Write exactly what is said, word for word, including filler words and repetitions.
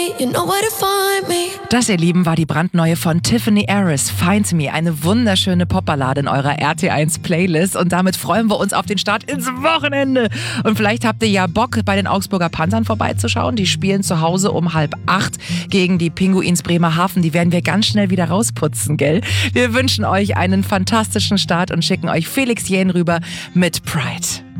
You know where to find me. Das, ihr Lieben, war die brandneue von Tiffany Harris, Find Me. Eine wunderschöne Popballade in eurer R T eins Playlist. Und damit freuen wir uns auf den Start ins Wochenende. Und vielleicht habt ihr ja Bock, bei den Augsburger Panthern vorbeizuschauen. Die spielen zu Hause um halb acht gegen die Pinguins Bremerhaven. Die werden wir ganz schnell wieder rausputzen, gell? Wir wünschen euch einen fantastischen Start und schicken euch Felix Jähn rüber mit Pride.